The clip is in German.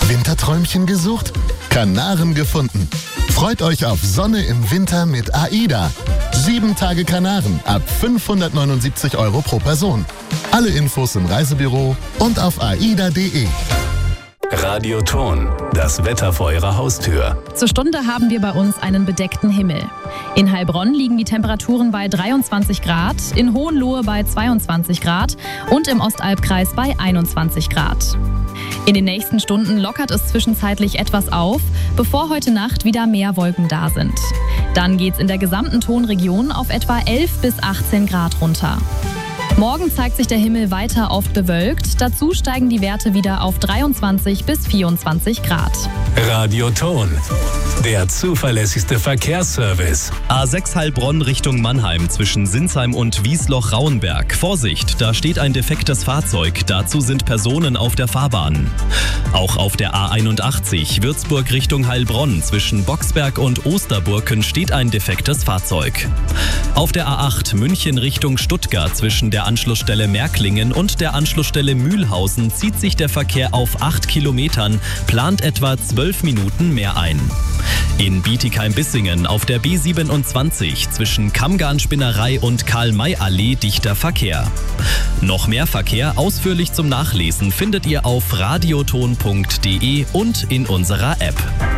Winterträumchen gesucht? Kanaren gefunden. Freut euch auf Sonne im Winter mit AIDA. 7 Tage Kanaren ab 579 € pro Person. Alle Infos im Reisebüro und auf aida.de. Radioton, das Wetter vor Ihrer Haustür. Zur Stunde haben wir bei uns einen bedeckten Himmel. In Heilbronn liegen die Temperaturen bei 23 Grad, in Hohenlohe bei 22 Grad und im Ostalbkreis bei 21 Grad. In den nächsten Stunden lockert es zwischenzeitlich etwas auf, bevor heute Nacht wieder mehr Wolken da sind. Dann geht's in der gesamten Tonregion auf etwa 11 bis 18 Grad runter. Morgen zeigt sich der Himmel weiter oft bewölkt. Dazu steigen die Werte wieder auf 23 bis 24 Grad. Radioton, der zuverlässigste Verkehrsservice. A6 Heilbronn Richtung Mannheim zwischen Sinsheim und Wiesloch-Rauenberg. Vorsicht, da steht ein defektes Fahrzeug. Dazu sind Personen auf der Fahrbahn. Auch auf der A81 Würzburg Richtung Heilbronn zwischen Boxberg und Osterburken steht ein defektes Fahrzeug. Auf der A8 München Richtung Stuttgart zwischen der Anschlussstelle Märklingen und der Anschlussstelle Mühlhausen zieht sich der Verkehr auf 8 Kilometern, plant etwa 12 Minuten mehr ein. In Bietigheim-Bissingen auf der B27 zwischen Kammgarn-Spinnerei und Karl-May-Allee dichter Verkehr. Noch mehr Verkehr ausführlich zum Nachlesen findet ihr auf radioton.de und in unserer App.